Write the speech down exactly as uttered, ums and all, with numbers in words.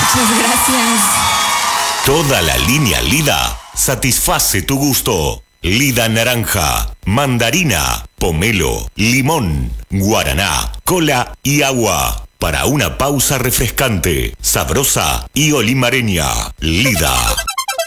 Muchas gracias. Toda la línea Lida satisface tu gusto. Lida naranja, mandarina, pomelo, limón, guaraná, cola y agua. Para una pausa refrescante, sabrosa y olimareña. Lida.